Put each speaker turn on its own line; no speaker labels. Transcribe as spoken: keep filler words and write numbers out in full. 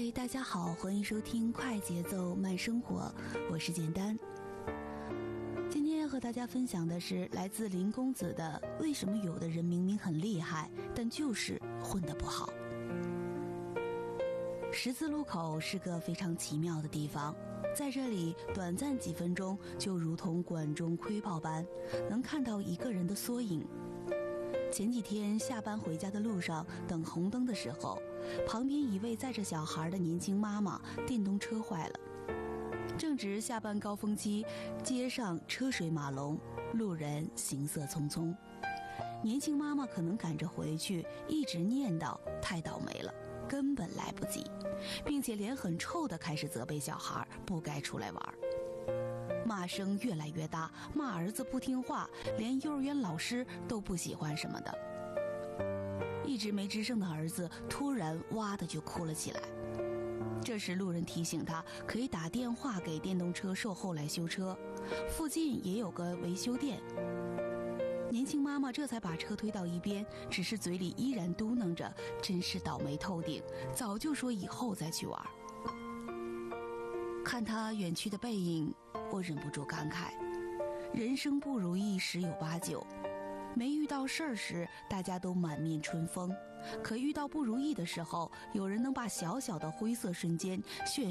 嗨，大家好，欢迎收听快节奏慢生活，我是简单。今天要和大家分享的是来自林公子的为什么有的人明明很厉害，但就是混得不好。十字路口是个非常奇妙的地方，在这里短暂几分钟就如同管中窥豹般，能看到一个人的缩影。前几天下班回家的路上等红灯的时候，旁边一位载着小孩的年轻妈妈电动车坏了，正值下班高峰期，街上车水马龙，路人行色匆匆。年轻妈妈可能赶着回去，一直念叨太倒霉了，根本来不及，并且脸很臭地开始责备小孩不该出来玩。骂声越来越大，骂儿子不听话，连幼儿园老师都不喜欢什么的。一直没吱声的儿子突然哇的就哭了起来。这时路人提醒他可以打电话给电动车售后来修车，附近也有个维修店。年轻妈妈这才把车推到一边，只是嘴里依然嘟囔着真是倒霉透顶，早就说以后再去玩。看他远去的背影，我忍不住感慨，人生不如意十有八九，没遇到事儿时大家都满面春风，可遇到不如意的时候，有人能把小小的灰色瞬间血